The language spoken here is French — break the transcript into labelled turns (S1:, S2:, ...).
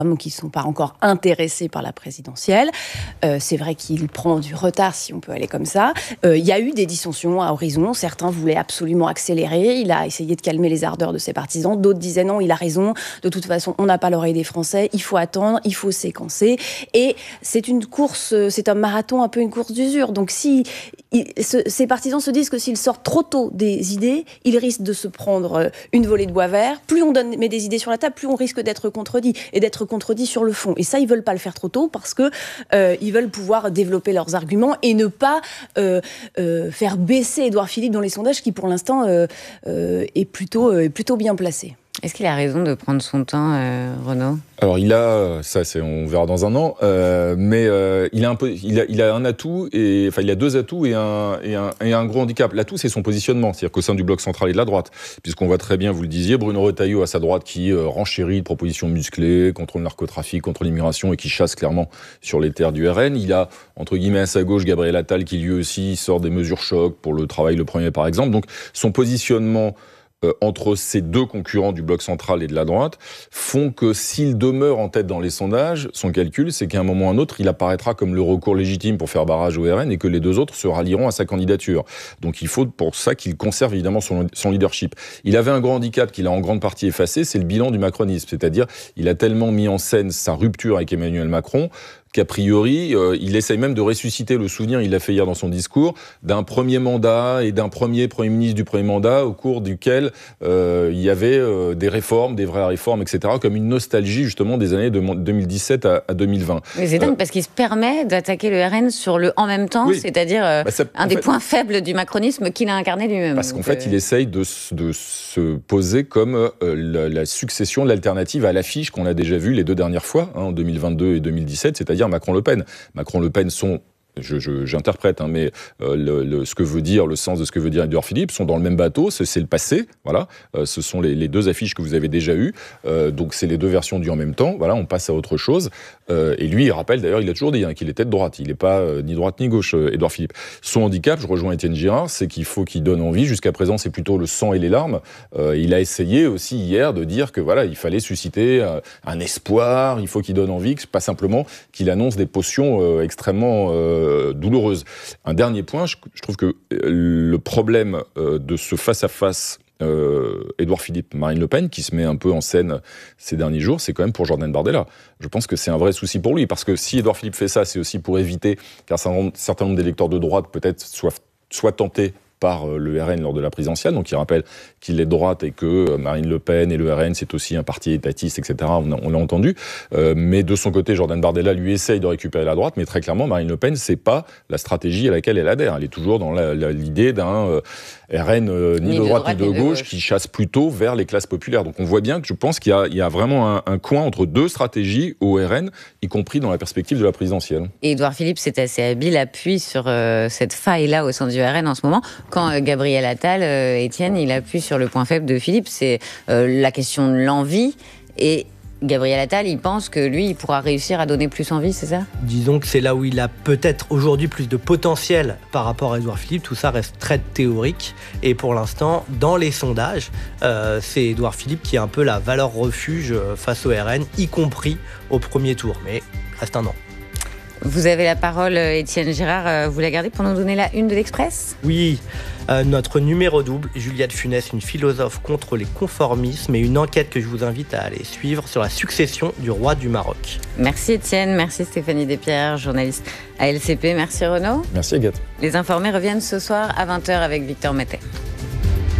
S1: qui ne sont pas encore intéressés par la présidentielle. C'est vrai qu'il prend du retard, si on peut aller comme ça. Il y a eu des dissensions à horizon. Certains voulaient absolument accélérer. Il a essayé de calmer les ardeurs de ses partisans. D'autres disaient non, il a raison. De toute façon, on n'a pas l'oreille des Français. Il faut attendre, il faut séquencer. Et c'est une course, c'est un marathon, un peu une course d'usure. Donc si ses partisans se disent que s'ils sortent trop tôt des idées, ils risquent de se prendre une volée de bois vert. Plus on met des idées sur la table, plus on risque d'être contredit. Et d'être contredit sur le fond. Et ça, ils veulent pas le faire trop tôt parce que ils veulent pouvoir développer leurs arguments et ne pas faire baisser Édouard Philippe dans les sondages qui, pour l'instant, est plutôt bien placé.
S2: Est-ce qu'il a raison de prendre son temps, Renaud ?
S3: Alors on verra dans un an, mais il a un atout, il a deux atouts et un gros handicap. L'atout, c'est son positionnement, c'est-à-dire qu'au sein du bloc central et de la droite, puisqu'on voit très bien, vous le disiez, Bruno Retailleau à sa droite qui renchérit de propositions musclées contre le narcotrafic, contre l'immigration et qui chasse clairement sur les terres du RN. Il a, entre guillemets, à sa gauche, Gabriel Attal qui lui aussi sort des mesures choc pour le travail le premier par exemple. Donc son positionnement entre ces deux concurrents du bloc central et de la droite font que s'il demeure en tête dans les sondages, son calcul, c'est qu'à un moment ou à un autre, il apparaîtra comme le recours légitime pour faire barrage au RN et que les deux autres se rallieront à sa candidature. Donc il faut pour ça qu'il conserve évidemment son leadership. Il avait un grand handicap qu'il a en grande partie effacé, c'est le bilan du macronisme, c'est-à-dire il a tellement mis en scène sa rupture avec Emmanuel Macron qu'a priori, il essaye même de ressusciter le souvenir, il l'a fait hier dans son discours, d'un premier mandat et d'un premier ministre du premier mandat au cours duquel il y avait des réformes, des vraies réformes, etc., comme une nostalgie justement des années de 2017 à 2020.
S2: Mais c'est dingue parce qu'il se permet d'attaquer le RN sur le en même temps, oui. C'est-à-dire un des points faibles du macronisme qu'il a incarné lui-même.
S3: Parce qu'en fait, il essaye de se poser comme la succession de l'alternative à l'affiche qu'on a déjà vue les deux dernières fois, en 2022 et 2017, c'est-à-dire Macron-Le Pen. Macron-Le Pen sont, j'interprète, mais ce que veut dire, le sens de ce que veut dire Édouard Philippe, sont dans le même bateau, c'est le passé, voilà. Ce sont les deux affiches que vous avez déjà eues, donc c'est les deux versions du en même temps, voilà, on passe à autre chose. Et lui, il rappelle, d'ailleurs, il a toujours dit qu'il était de droite, il n'est pas ni droite ni gauche, Édouard Philippe. Son handicap, je rejoins Étienne Girard, c'est qu'il faut qu'il donne envie, jusqu'à présent c'est plutôt le sang et les larmes. Il a essayé aussi hier de dire que voilà, il fallait susciter un espoir, il faut qu'il donne envie, pas simplement qu'il annonce des potions extrêmement douloureuse. Un dernier point, je trouve que le problème de ce face-à-face Édouard Philippe, Marine Le Pen, qui se met un peu en scène ces derniers jours, c'est quand même pour Jordan Bardella. Je pense que c'est un vrai souci pour lui, parce que si Édouard Philippe fait ça, c'est aussi pour éviter qu'un certain nombre d'électeurs de droite peut-être soient tentés par le RN lors de la présidentielle. Donc il rappelle qu'il est de droite et que Marine Le Pen et le RN, c'est aussi un parti étatiste, etc. On l'a entendu. Mais de son côté, Jordan Bardella, lui, essaye de récupérer la droite. Mais très clairement, Marine Le Pen, c'est pas la stratégie à laquelle elle adhère. Elle est toujours dans l'idée d'un RN ni de droite ni de gauche qui chasse plutôt vers les classes populaires. Donc on voit bien que je pense qu'il y a vraiment un coin entre deux stratégies au RN, y compris dans la perspective de la présidentielle.
S2: Et Édouard Philippe, c'est assez habile, appuie sur cette faille-là au sein du RN en ce moment. Quand Gabriel Attal, Étienne, il appuie sur le point faible de Philippe, c'est la question de l'envie. Et Gabriel Attal, il pense que lui, il pourra réussir à donner plus envie, c'est ça ?
S4: Disons que c'est là où il a peut-être aujourd'hui plus de potentiel par rapport à Édouard Philippe. Tout ça reste très théorique. Et pour l'instant, dans les sondages, c'est Édouard Philippe qui est un peu la valeur refuge face au RN, y compris au premier tour. Mais reste un an.
S2: Vous avez la parole, Étienne Girard. Vous la gardez pour nous donner la une de l'Express ?
S4: Oui, notre numéro double, Juliette Funès, une philosophe contre les conformismes, et une enquête que je vous invite à aller suivre sur la succession du roi du Maroc.
S2: Merci Étienne, merci Stéphanie Despierres, journaliste à LCP. Merci Renaud.
S3: Merci Agathe.
S2: Les Informés reviennent ce soir à 20h avec Victor Mettet.